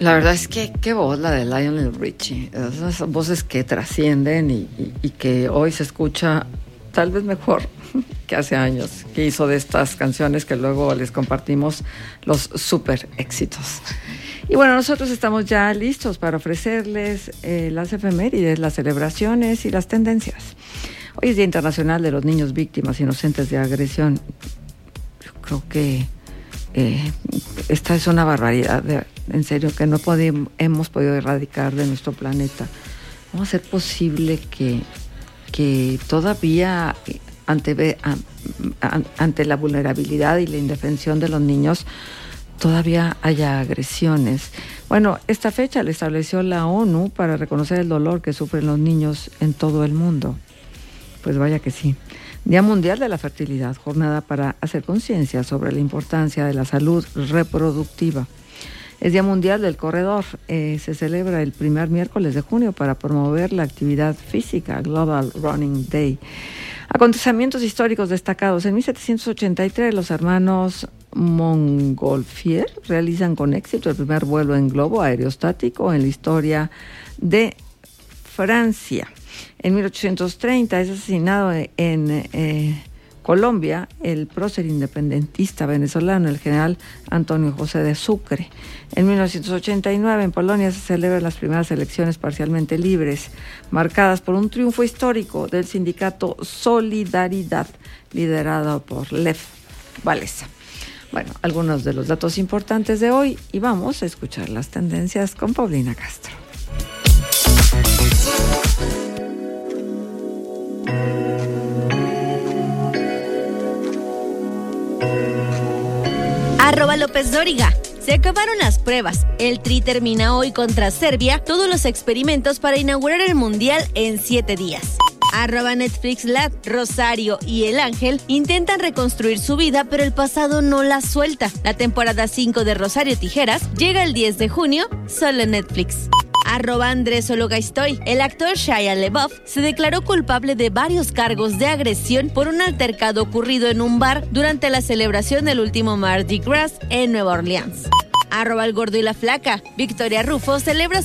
La verdad es que qué voz la de Lionel Richie. Esas voces que trascienden y que hoy se escucha tal vez mejor que hace años, que hizo de estas canciones que luego les compartimos los súper éxitos. Y bueno, nosotros estamos ya listos para ofrecerles las efemérides, las celebraciones y las tendencias. Hoy es Día Internacional de los Niños Víctimas Inocentes de Agresión. Yo creo que esta es una barbaridad, en serio, que no hemos podido erradicar de nuestro planeta. ¿Cómo va a ser posible que todavía ante la vulnerabilidad y la indefensión de los niños todavía haya agresiones? Bueno, esta fecha la estableció la ONU para reconocer el dolor que sufren los niños en todo el mundo. Pues vaya que sí. Día Mundial de la Fertilidad, jornada para hacer conciencia sobre la importancia de la salud reproductiva. Es Día Mundial del Corredor. Se celebra el primer miércoles de junio para promover la actividad física, Global Running Day. Acontecimientos históricos destacados. En 1783, los hermanos Montgolfier realizan con éxito el primer vuelo en globo aerostático en la historia de Francia. En 1830 es asesinado en Colombia el prócer independentista venezolano, el general Antonio José de Sucre. En 1989 en Polonia se celebran las primeras elecciones parcialmente libres, marcadas por un triunfo histórico del sindicato Solidaridad, liderado por Lech Walesa. Bueno, algunos de los datos importantes de hoy, y vamos a escuchar las tendencias con Paulina Castro. @López Dóriga. Se acabaron las pruebas. El Tri termina hoy contra Serbia todos los experimentos para inaugurar el Mundial en 7 días. @Netflix Lab. Rosario y el Ángel intentan reconstruir su vida, pero el pasado no la suelta. La temporada 5 de Rosario Tijeras llega el 10 de junio, solo en Netflix. @AndrésOlogaistoy. El actor Shia LaBeouf se declaró culpable de varios cargos de agresión por un altercado ocurrido en un bar durante la celebración del último Mardi Gras en Nueva Orleans. @El Gordo y la Flaca. Victoria Rufo celebra